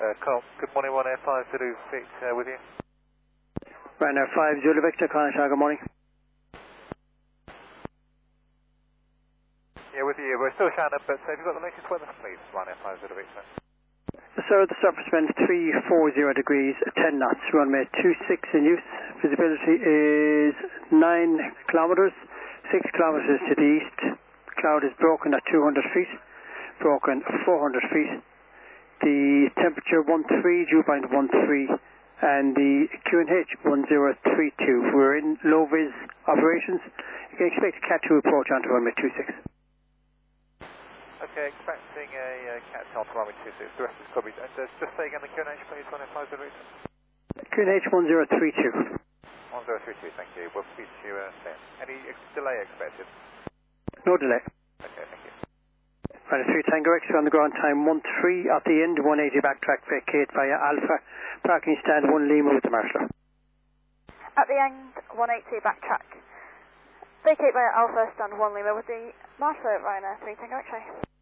Carl, good morning, 1Air 5 Zulu Victor with you. Ryanair 5 Zulu Victor, Connection, good morning. Yeah, with you. We're still shining, but have you got the latest weather, please? Ryanair 5 Zulu Victor. Sir, the surface wind 340 degrees, 10 knots, runway 26 in use. Visibility is 9 kilometres, 6 kilometres to the east. Cloud is broken at 200 feet, broken 400 feet. The temperature 13, dew point 13, and the QNH 1032. We're in low vis operations. You can expect a Cat 2 approach onto runway 26. Okay, expecting a Cat 2 onto runway 26. The rest is covered. Just say again the QNH, please, 1Air 5 Zulu Victor. QNH 1032. 1032, thank you. We'll speak to you soon. Any delay expected? No delay. Okay, thank you. Right, 3 Tango X on the ground time 13 at the end, 180 backtrack vacate via Alpha, parking stand 1 Lima with the Marshall. At the end, 180 backtrack. Vacate via Alpha, stand 1 Lima with the Marshall, Ryanair 3 Tango X-ray.